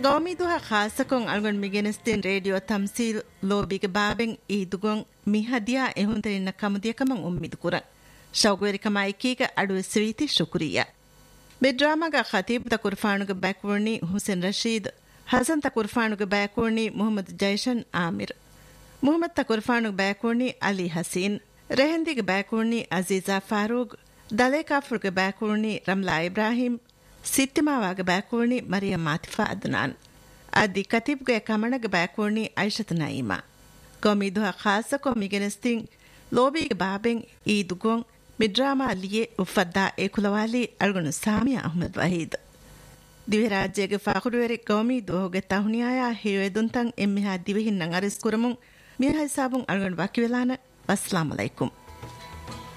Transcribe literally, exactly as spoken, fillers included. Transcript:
ಗೌಮಿದುಹ ಖಾಸಕೊಂ ಅಲ್ಗೊನ್ ಮಿಗೆನೆಸ್ತಿನ್ radio ತಮ್ಸೀಲ್ ಲೋಬಿಗೆ ಬಾಬೆನ್ ಈದುಗೊಂ ಮಿಹದಿಯಾ ಎಹುಂತರಿನ ಕಮುದಿಯಕಮಂ ಉಮ್ಮಿದು ಕುರಂ ಶೌಗವೆರಿಕಮ ಐಕೀಗ ಅಡು ಸ್ವೀತಿ ಶುಕ್ರಿಯ ಬೆಡ್ರಾಮಗ Khatib ತಕುರ್ಫಾನುಗೆ ಬ್ಯಾಕ್ವರ್ನಿ Hussain Rashid Hasan ತಕುರ್ಫಾನುಗೆ ಬ್ಯಾಕ್ವರ್ನಿ Muhammad ಜೈಶನ್ Aamir Muhammad ತಕುರ್ಫಾನುಗೆ ಬ್ಯಾಕ್ವರ್ನಿ Ali Haseen ರೆಹಂದಿಗೆ ಬ್ಯಾಕ್ವರ್ನಿ Aziza Farooq ದಲೇಕಾಫುರ್ಗೆ ಬ್ಯಾಕ್ವರ್ನಿ Ramla Ibrahim ಸಿಟ್ಟಿಮಾವಾಗೆ ಬ್ಯಾಕ್ವರ್ನಿ Mariam ಮಾತಿಫಾ Adnan ಅದಿ ಕತೀಬ್ಗೆ ಕಮಣಗೆ ಬ್ಯಾಕ್ವರ್ನಿ ಐಷತ್ ನঈಮಾ ಕೊಮಿದುಹ ಖಾಸಕೊ ಮಿಗೆನೆಸ್ತಿನ್ ಲೋಬಿಗೆ ಬಾಬೆನ್ ಈದುಗೊಂ ಮಿಡ್ರಾಮಾ ಅಲಿಯೆ ಉಫದ್ದಾ ಏಕುಲವಾಲಿ ಅಲ್ಗುನು ಸಾಮಿಯಾ ಅಹ್ಮದ್ ವಹೀದ್ ದಿವೆ ರಾಜ್ಯಗೆ ಫಾಖುರುವೆರಿ ಕೌಮಿ ದೋಹಗೆ ತಹುನಿಯಾಯ ಹಿವೆದುಂತಂ ಎಮ್ಮಿಹಾ ದಿವೆಹಿನ್ನಂ ಅರಿಸ್ ಕುರಮುಂ ಮಿಹ ಹಿಸಾಬುಂ ಅಲ್ಗುನು ವಕಿವೆಲಾನ ಅಸ್ಸಲಾಮು ಅಲೈಕುಂ